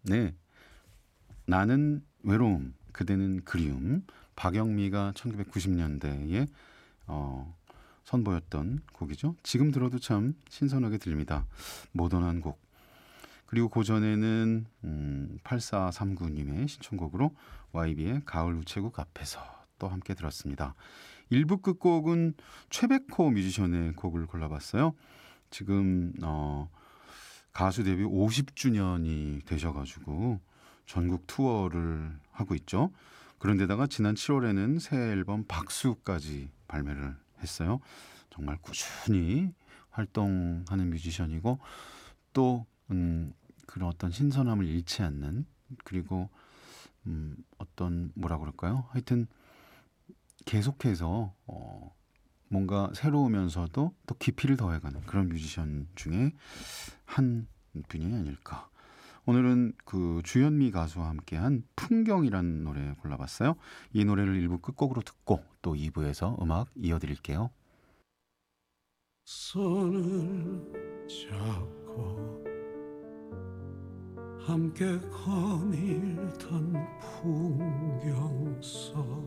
네, 나는 외로움, 그대는 그리움. 박영미가 1990년대에 선보였던 곡이죠. 지금 들어도 참 신선하게 들립니다. 모던한 곡. 그리고 그 전에는 8439님의 신청곡으로 YB의 가을 우체국 앞에서 또 함께 들었습니다. 1부 끝곡은 최백호 뮤지션의 곡을 골라봤어요. 지금 가수 데뷔 50주년이 되셔가지고 전국 투어를 하고 있죠. 그런데다가 지난 7월에는 새 앨범 박수까지 발매를 했어요. 정말 꾸준히 활동하는 뮤지션이고 또 그런 어떤 신선함을 잃지 않는, 그리고 어떤 뭐라 그럴까요? 하여튼 계속해서 뭔가 새로우면서도 또 깊이를 더해가는 그런 뮤지션 중에 한 분이 아닐까. 오늘은 그 주현미 가수와 함께한 풍경이라는 노래 골라봤어요. 이 노래를 1부 끝곡으로 듣고 또 2부에서 음악 이어드릴게요. 손을 잡고 함께 거닐던 풍경 속